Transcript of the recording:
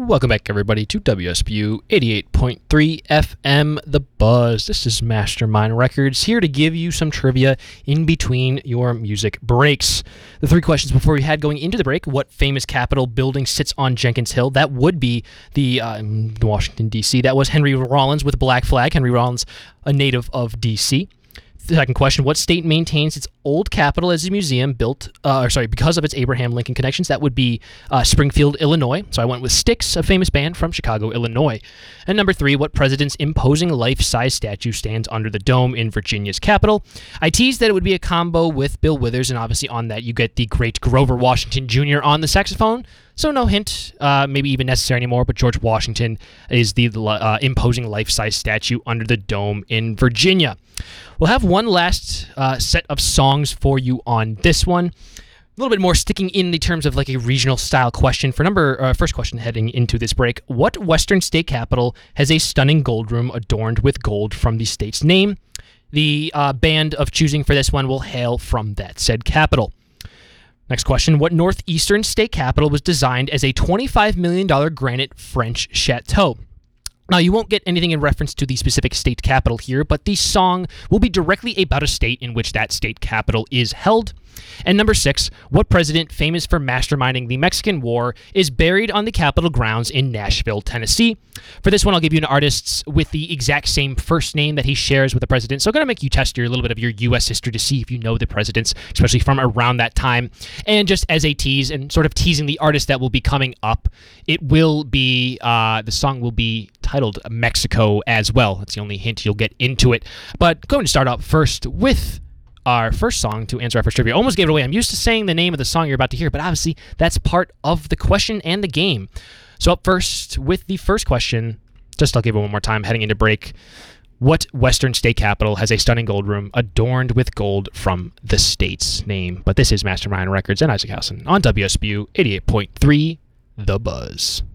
Welcome back, everybody, to WSPU 88.3 FM, The Buzz. This is Mastermind Records, here to give you some trivia in between your music breaks. The three questions before we had going into the break: what famous Capitol building sits on Jenkins Hill? That would be the Washington, D.C. That was Henry Rollins with Black Flag. Henry Rollins, a native of D.C. The second question: what state maintains its old Capitol as a museum because of its Abraham Lincoln connections? That would be Springfield, Illinois. So I went with Styx, a famous band from Chicago, Illinois. And number three: what president's imposing life-size statue stands under the dome in Virginia's Capitol? I teased that it would be a combo with Bill Withers, and obviously on that you get the great Grover Washington Jr. on the saxophone. So no hint, maybe even necessary anymore, but George Washington is the imposing life-size statue under the dome in Virginia. We'll have one last set of songs for you on this one. A little bit more sticking in the terms of like a regional style question. For first question heading into this break: what Western state capital has a stunning gold room adorned with gold from the state's name? The band of choosing for this one will hail from that said capital. Next question: what northeastern state capital was designed as a $25 million granite French chateau? Now, you won't get anything in reference to the specific state capital here, but the song will be directly about a state in which that state capital is held. And number 6, what president famous for masterminding the Mexican War is buried on the Capitol grounds in Nashville, Tennessee? For this one, I'll give you an artist with the exact same first name that he shares with the president. So I'm going to make you test a little bit of your U.S. history to see if you know the presidents, especially from around that time. And just as a tease and sort of teasing the artist that will be coming up, it will be, the song will be titled Mexico as well. That's the only hint you'll get into it. But going to start out first with our first song to answer our first trivia. Almost gave it away. I'm used to saying the name of the song you're about to hear, but obviously that's part of the question and the game. So up first with the first question, I'll give it one more time heading into break. What Western state capital has a stunning gold room adorned with gold from the state's name? But this is Mastermind Records and Isaac Housen on WSBU 88.3 The Buzz.